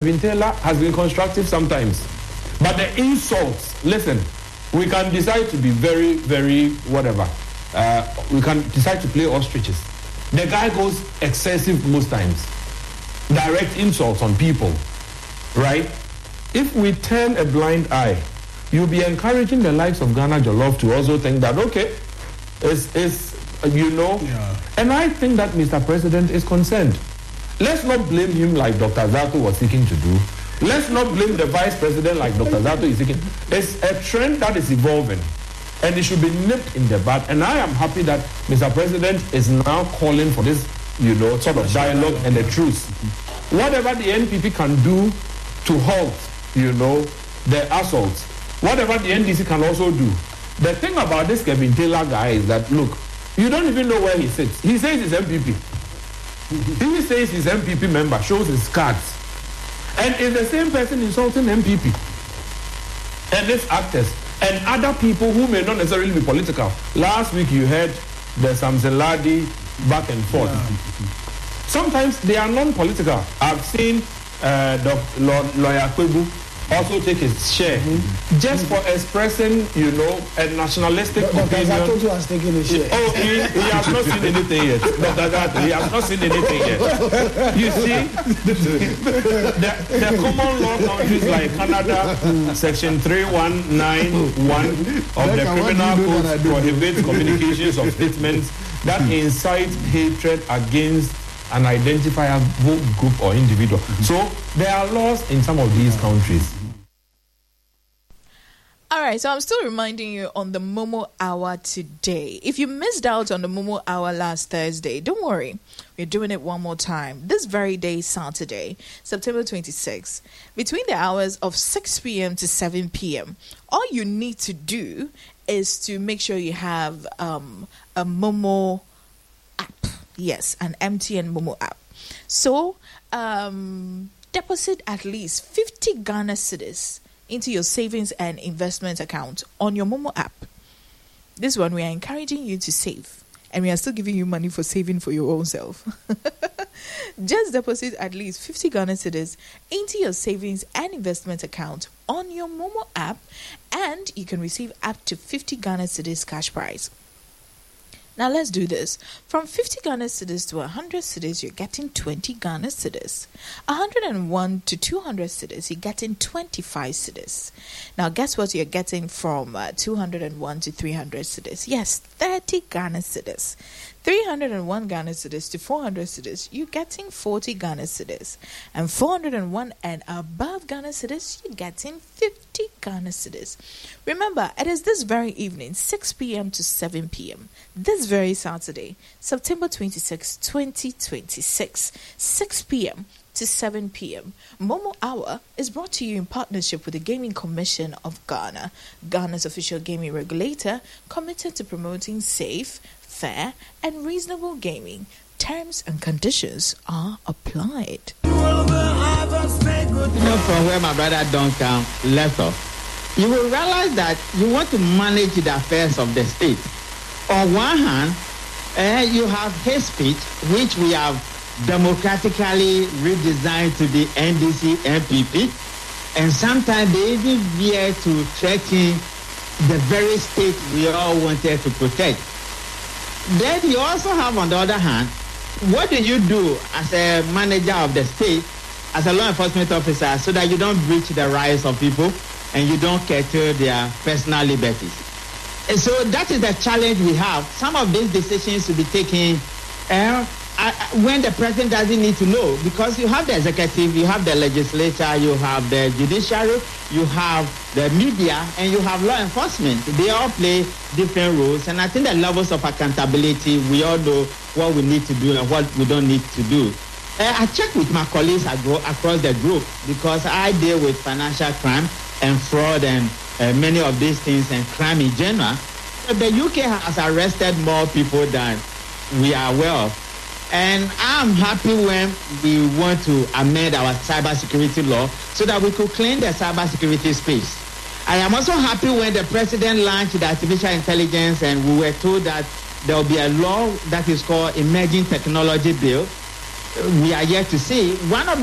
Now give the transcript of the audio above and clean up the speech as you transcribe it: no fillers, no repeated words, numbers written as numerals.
Kevin Taylor has been constructive sometimes. But the insults, listen, we can decide to be very, very whatever. We can decide to play ostriches. The guy goes excessive most times. Direct insults on people, right? If we turn a blind eye, you'll be encouraging the likes of Ghana Jollof to also think that, okay, it's you know. Yeah. And I think that Mr. President is concerned. Let's not blame him like Dr. Zato was seeking to do. Let's not blame the Vice President like Dr. Zato is seeking. It's a trend that is evolving, and it should be nipped in the bud. And I am happy that Mr. President is now calling for this, you know, sort of dialogue and a truce. Whatever the NPP can do to halt, you know, the assaults, whatever the NDC can also do. The thing about this Kevin Taylor guy is that, look, you don't even know where he sits. He says he's MPP. He says he's MPP member, shows his cards. And it's the same person insulting MPP. And these actors and other people who may not necessarily be political. Last week you heard the Samson Ladi back and forth. Yeah. Sometimes they are non-political. I've seen Lawyer Kwebu also take his share just for expressing, you know, a nationalistic opinion. Dr. Zato has taken his share. Oh, he has not seen anything yet. Dr. Zato, he has not seen anything yet. You see, the common law countries like Canada, Section 3191 of the Criminal Code prohibits communications of statements that incite hatred against an identifiable group or individual. So there are laws in some of these countries. All right, so I'm still reminding you on the Momo Hour today. If you missed out on the Momo Hour last Thursday, don't worry. We're doing it one more time. This very day, Saturday, September 26th, between the hours of 6 p.m. to 7 p.m. All you need to do is to make sure you have a Momo app. Yes, an MTN Momo app. So, deposit at least 50 Ghana cedis into your savings and investment account on your Momo app. This one, we are encouraging you to save, and we are still giving you money for saving for your own self. Just deposit at least 50 Ghana cedis into your savings and investment account on your Momo app, and you can receive up to 50 Ghana cedis cash prize. Now let's do this. From 50 Ghana cedis to 100 cedis, you're getting 20 Ghana cedis. 101 to 200 cedis, you're getting 25 cedis. Now guess what you're getting from 201 to 300 cedis? Yes, 30 Ghana cedis. 301 Ghana cedis to 400 cedis, you're getting 40 Ghana cedis. And 401 and above Ghana cedis, you're getting 50 Ghana cedis. Remember, it is this very evening, 6 p.m. to 7 p.m. This very Saturday, September 26, 2026, 6 p.m. to 7 p.m. Momo Hour is brought to you in partnership with the Gaming Commission of Ghana, Ghana's official gaming regulator, committed to promoting safe, fair, and reasonable gaming. Terms and conditions are applied. You know, from where my brother Duncan left off, you will realize that you want to manage the affairs of the state. On one hand, you have hate speech, which we have democratically redesigned to the NDC MPP, and sometimes they even veer to threaten the very state we all wanted to protect. Then you also have, on the other hand, what do you do as a manager of the state, as a law enforcement officer, so that you don't breach the rights of people and you don't curtail their personal liberties? And so that is the challenge we have. Some of these decisions to be taken when the president doesn't need to know, because you have the executive, you have the legislature, you have the judiciary, you have the media, and you have law enforcement. They all play different roles, and I think the levels of accountability, we all know what we need to do and what we don't need to do. I check with my colleagues across the group, because I deal with financial crime and fraud and many of these things, and crime in general. The UK has arrested more people than we are aware of. And I'm happy when we want to amend our cybersecurity law so that we could clean the cybersecurity space. I am also happy when the president launched the artificial intelligence, and we were told that there will be a law that is called Emerging Technology Bill. We are yet to see. One of